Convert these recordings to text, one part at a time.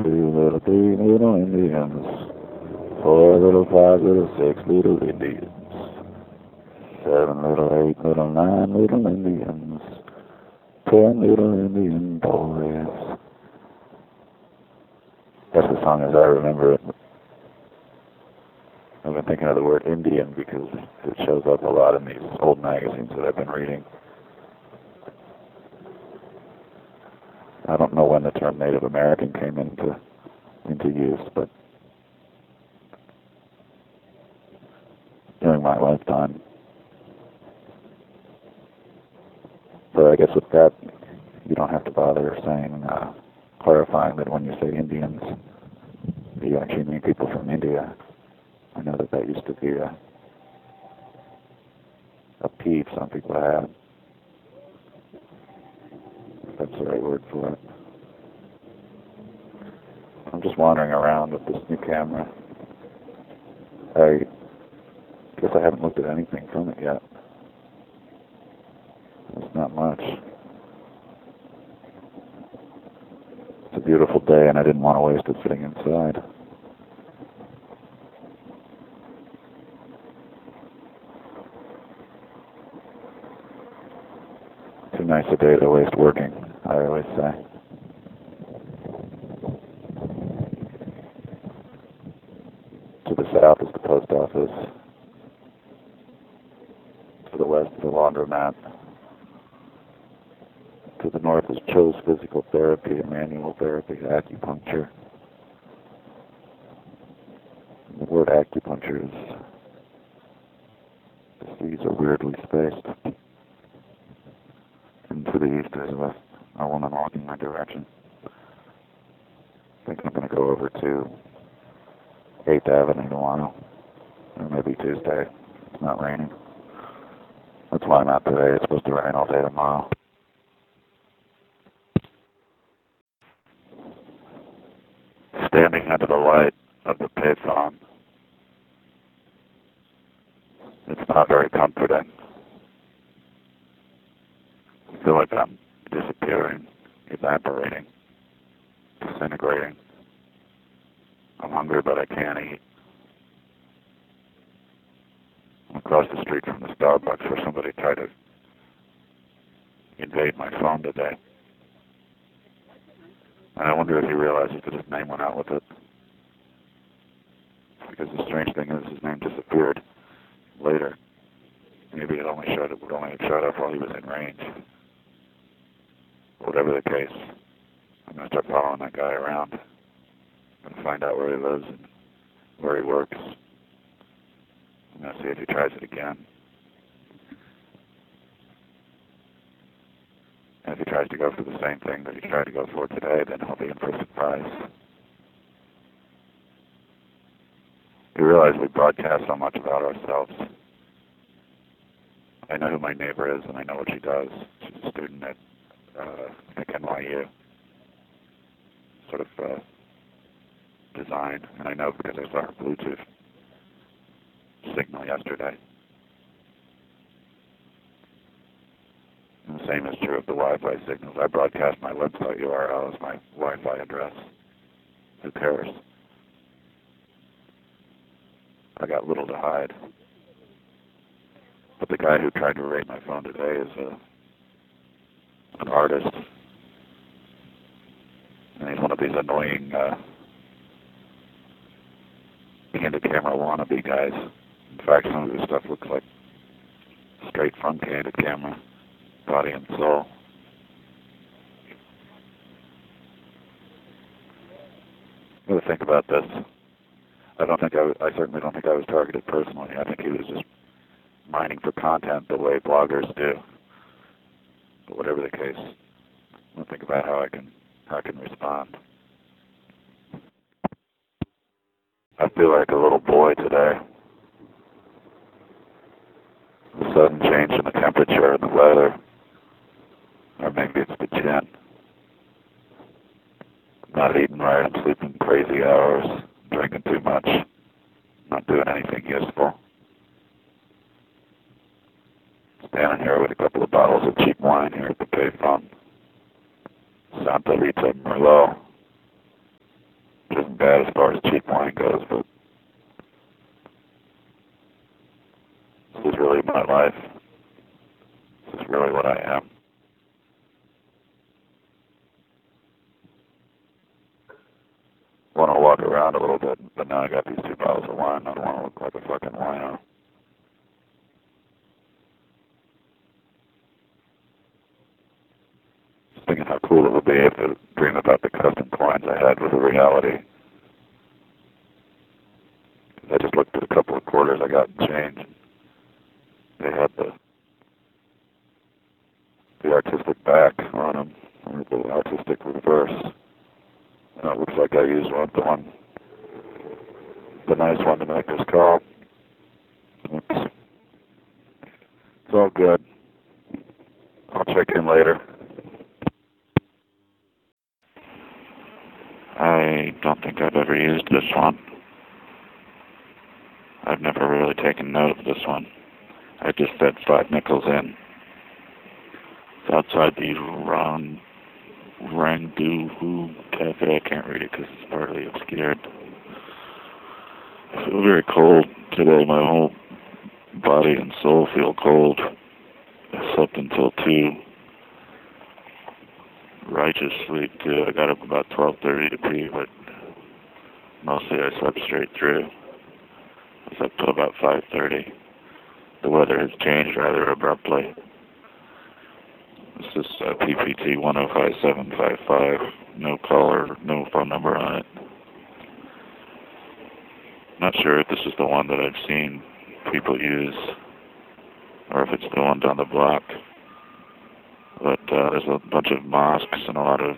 3 little Indians, 4 little, 5 little, 6 little Indians, 7 little, 8 little, 9 little Indians, 10 little Indian boys. That's the song as I remember it. I've been thinking of the word Indian because it shows up a lot in these old magazines that I've been reading. I don't know when the term Native American came into use, but during my lifetime. So I guess with that, you don't have to bother saying, clarifying that when you say Indians, you actually mean people from India. I know that used to be a peeve some people had. If that's the right word for it. I'm just wandering around with this new camera. I guess I haven't looked at anything from it yet. It's not much. It's a beautiful day and I didn't want to waste it sitting inside. Too nice a day to waste working, I always say. To the south is the post office. To the west is the laundromat. To the north is Cho's Physical Therapy, Manual Therapy, Acupuncture. The word acupuncture is, the C's are weirdly spaced. And to the east is a woman walking my direction. I think I'm going to go over to 8th Avenue tomorrow, or maybe Tuesday. It's not raining. That's why I'm out today. It's supposed to rain all day tomorrow. Standing under the light of the payphone, it's not very comforting. I feel like I'm disappearing, evaporating, disintegrating. I'm hungry, but I can't eat. I'm across the street from the Starbucks where somebody tried to invade my phone today. And I wonder if he realizes that his name went out with it. Because the strange thing is his name disappeared later. Maybe it would only have showed up while he was in range. Whatever the case, I'm going to start following that guy around. I'm going to find out where he lives and where he works. I'm going to see if he tries it again. And if he tries to go for the same thing that he tried to go for today, then he'll be in for a surprise. We realize we broadcast so much about ourselves. I know who my neighbor is, and I know what she does. She's a student at NYU, sort of design, and I know because I saw her Bluetooth signal yesterday. And the same is true of the Wi-Fi signals. I broadcast my website URL as my Wi-Fi address. Who cares? I got little to hide. But the guy who tried to raid my phone today is an artist. And he's one of these annoying candid camera wannabe guys. In fact, some of his stuff looks like straight from candid camera, body and soul. I'm going to think about this. I certainly don't think I was targeted personally. I think he was just mining for content the way bloggers do. But whatever the case, I'm going to think about how I can respond. I feel like a little boy today. The sudden change in the temperature and the weather, or maybe it's the chin. I'm not eating right, I'm sleeping crazy hours, drinking too much, not doing anything useful. Standing here with a couple of bottles of cheap wine here at the payphone. Santa Rita Merlot. isn't bad as far as cheap wine goes, but this is really my life. This is really what I am. I want to walk around a little bit, but now I got these 2 bottles of wine. I don't want to look like a fucking wino. Just thinking how cool it would be if I dream about the custom coins I had with a reality. I just looked at a couple of quarters I got in change. They had the artistic back on them, or the artistic reverse. And it looks like I used the nice one to make this call. Oops. It's all good. I'll check in later. I don't think I've ever used this one. I've never really taken note of this one. I just fed 5 nickels in. It's outside the Rangdu Cafe. I can't read it because it's partly obscured. I feel very cold today. My whole body and soul feel cold. I slept until 2. Righteous sleep too. I got up about 12:30 to pee, but mostly I slept straight through. I was up till about 5:30. The weather has changed rather abruptly. This is PPT 105755. No caller, no phone number on it. Not sure if this is the one that I've seen people use, or if it's the one down the block. But there's a bunch of mosques and a lot of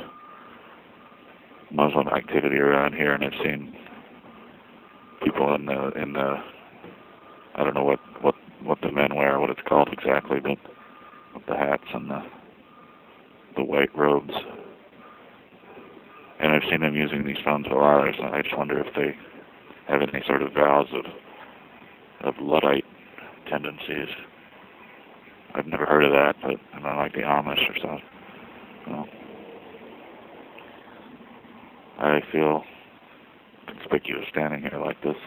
Muslim activity around here, and I've seen people in the I don't know what the men wear, what it's called exactly, but with the hats and the white robes. And I've seen them using these phones a lot, so I just wonder if they have any sort of vows of Luddite tendencies. I've never heard of that, but I'm not like the Amish or something. Well, I feel conspicuous standing here like this.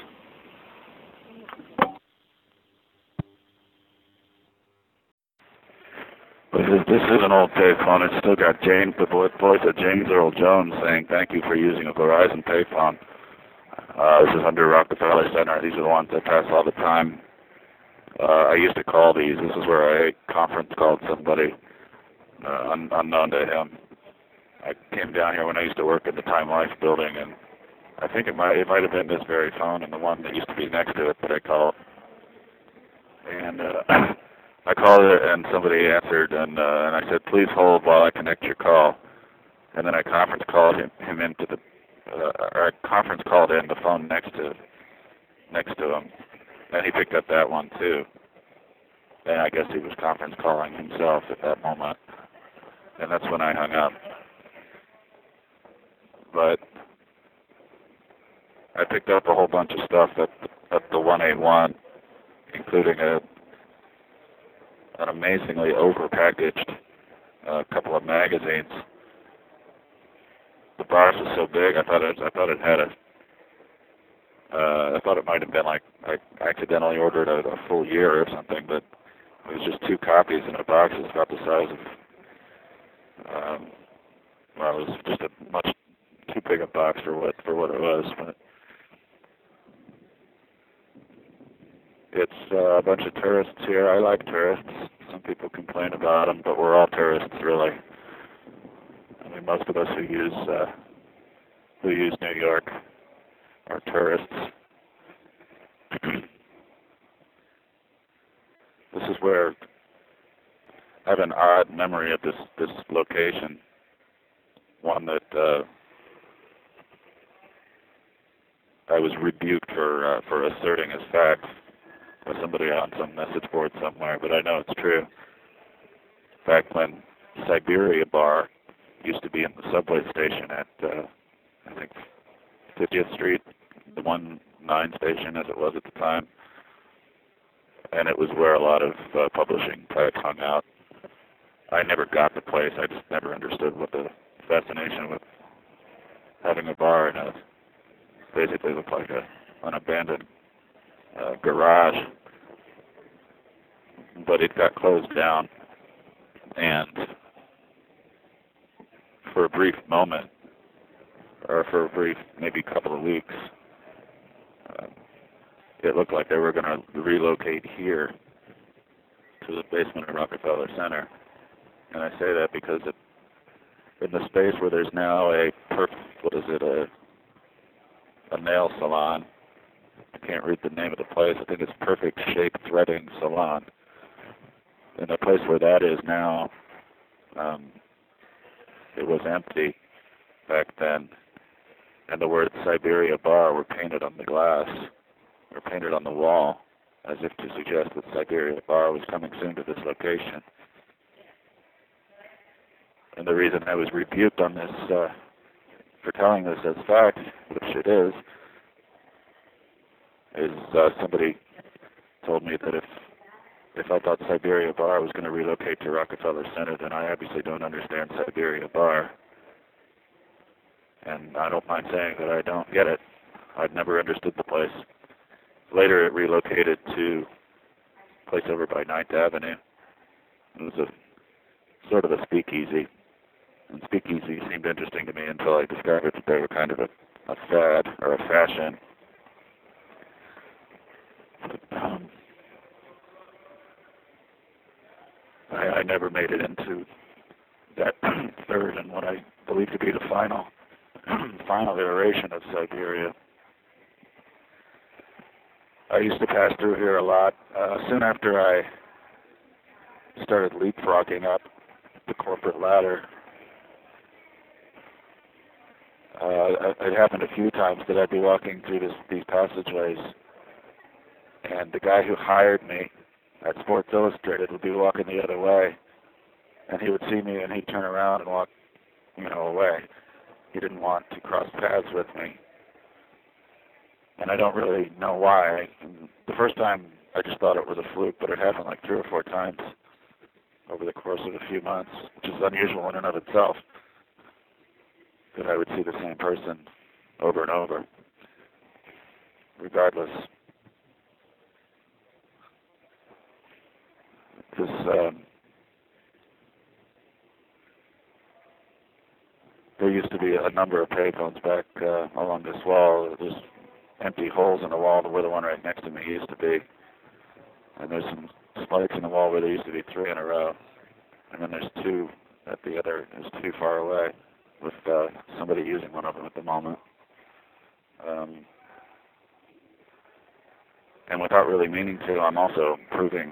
But this is an old payphone. It's still got the voice of James Earl Jones saying, "Thank you for using a Verizon payphone." This is under Rockefeller Center. These are the ones I pass all the time. I used to call these. This is where I conference called somebody unknown to him. I came down here when I used to work at the Time Life building, and I think it might have been this very phone and the one that used to be next to it that I called. And I called it, and somebody answered, and I said, "Please hold while I connect your call." And then I conference called him into the, or I conference called in the phone next to him, and he picked up that one too. And I guess he was conference calling himself at that moment, and that's when I hung up. But I picked up a whole bunch of stuff at the 181, including an amazingly overpackaged couple of magazines. The box was so big, I thought it had I thought it might have been like I accidentally ordered a full year or something, but it was just 2 copies in a box. It's about the size of well, it was just a much too big a box for what it was. But it's a bunch of tourists here. I like tourists. Some people complain about them, but we're all tourists, really. I mean, most of us who use New York are tourists. This is where I have an odd memory of this location. One that I was rebuked for asserting as fact by somebody on some message board somewhere, but I know it's true. Back when Siberia Bar used to be in the subway station at I think 50th Street, the 1-9 station as it was at the time, and it was where a lot of publishing types hung out. I never got the place. I just never understood what the fascination with having a bar in a basically looked like an abandoned garage, but it got closed down, and for a brief moment, or for a brief maybe couple of weeks, uh, it looked like they were going to relocate here to the basement of Rockefeller Center. And I say that because in the space where there's now a nail salon. I can't read the name of the place. I think it's Perfect Shape Threading Salon. In the place where that is now, it was empty back then, and the words Siberia Bar were painted on the glass, or painted on the wall, as if to suggest that Siberia Bar was coming soon to this location. And the reason I was rebuked on this, for telling this as fact, which it is somebody told me that if I thought Siberia Bar was going to relocate to Rockefeller Center, then I obviously don't understand Siberia Bar. And I don't mind saying that I don't get it. I've never understood the place. Later it relocated to a place over by 9th Avenue. It was a sort of a speakeasy. And speakeasy seemed interesting to me until I discovered that they were kind of a fad or a fashion. I never made it into that third and what I believe to be the final iteration of Siberia. I used to pass through here a lot. Soon after I started leapfrogging up the corporate ladder, it happened a few times that I'd be walking through these passageways, and the guy who hired me at Sports Illustrated would be walking the other way, and he would see me and he'd turn around and walk, away. He didn't want to cross paths with me. And I don't really know why. The first time I just thought it was a fluke, but it happened like 3 or 4 times over the course of a few months, which is unusual in and of itself, that I would see the same person over and over, regardless. There used to be a number of payphones back along this wall. There's empty holes in the wall where the one right next to me used to be. And there's some spikes in the wall where there used to be 3 in a row. And then there's 2 at the other, is too far away, with somebody using one of them at the moment. And without really meaning to, I'm also proving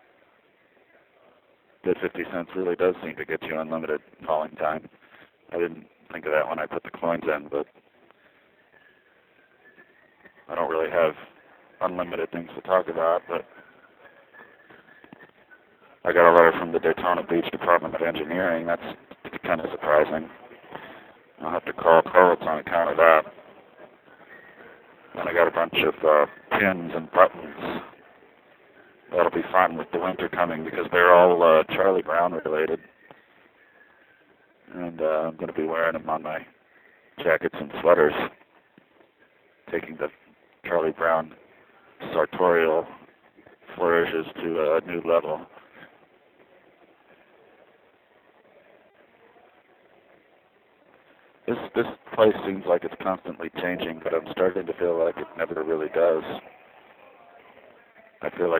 that 50 cents really does seem to get you unlimited calling time. I didn't think of that when I put the coins in, but I don't really have unlimited things to talk about, but I got a letter from the Daytona Beach Department of Engineering. That's kind of surprising. I'll have to call codes on account of that. And I got a bunch of pins and buttons. That'll be fun with the winter coming because they're all Charlie Brown related. And I'm going to be wearing them on my jackets and sweaters, taking the Charlie Brown sartorial flourishes to a new level. This place seems like it's constantly changing, but I'm starting to feel like it never really does. I feel like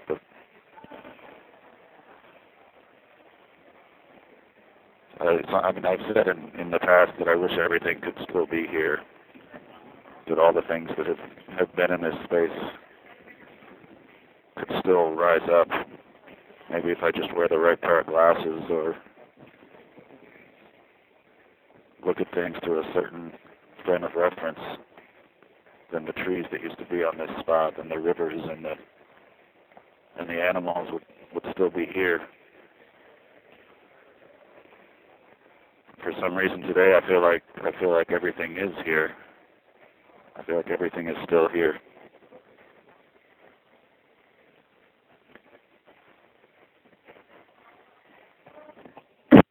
I've said in the past that I wish everything could still be here, that all the things that have been in this space could still rise up. Maybe if I just wear the right pair of glasses or look at things through a certain frame of reference, then the trees that used to be on this spot and the rivers and the animals would still be here. For some reason today, I feel like everything is here. I feel like everything is still here.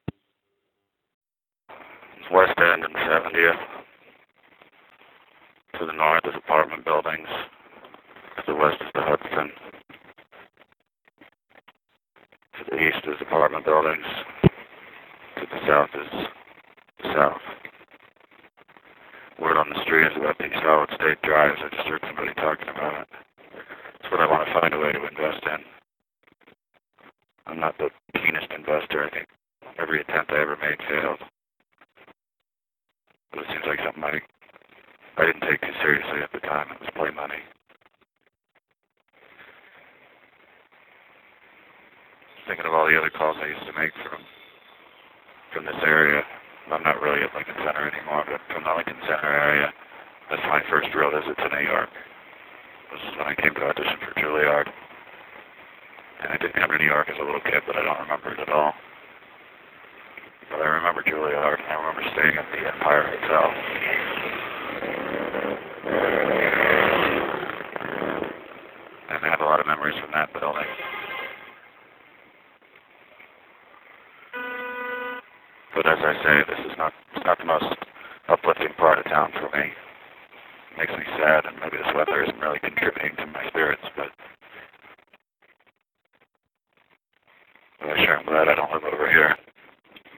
It's West End and 70th. To the north is apartment buildings. To the west is the Hudson. To the east is apartment buildings. To the south is the south. Word on the street is about these solid state drives. I just heard somebody talking about it. It's what I want to find a way to invest in. I'm not the keenest investor. I think every attempt I ever made failed. But it seems like something I didn't take too seriously at the time. It was play money. Thinking of all the other calls I used to make from this area. I'm not really at Lincoln Center anymore, but from the Lincoln Center area, that's my first real visit to New York. This is when I came to audition for Juilliard. And I did come to New York as a little kid, but I don't remember it at all. But I remember Juilliard. I remember staying at the Empire Hotel. And I have a lot of memories from that building. But as I say, it's not the most uplifting part of town for me.